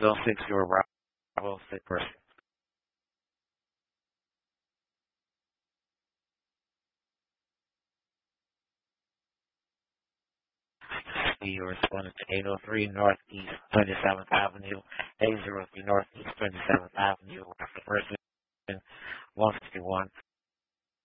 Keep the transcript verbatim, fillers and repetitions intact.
zero six zero Bravo, sit person. You responded to eight oh three Northeast twenty-seventh Avenue, eight oh three Northeast twenty-seventh Avenue. The person